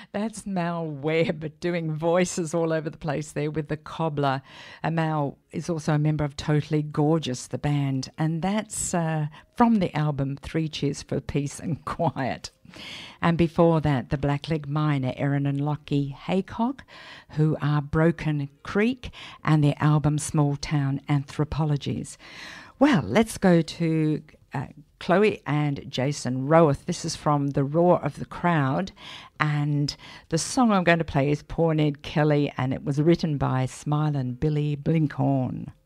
That's Mal Webb doing voices all over the place there with the cobbler. And Mal is also a member of Totally Gorgeous, the band, and that's from the album Three Cheers for Peace and Quiet. And before that, the Blackleg Miner, Erin and Lockie Haycock, who are Broken Creek, and their album Small Town Anthropologies. Well, let's go to Chloe and Jason Roworth. This is from The Roar of the Crowd, and the song I'm going to play is Poor Ned Kelly, and it was written by Smilin' Billy Blinkhorn.